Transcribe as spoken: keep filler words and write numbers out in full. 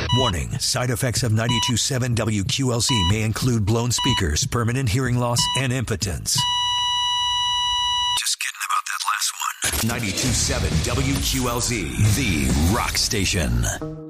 Warning, side effects of ninety-two point seven W Q L C may include blown speakers, permanent hearing loss, and impotence. Just kidding about that last one. ninety-two point seven W Q L Z, the rock station.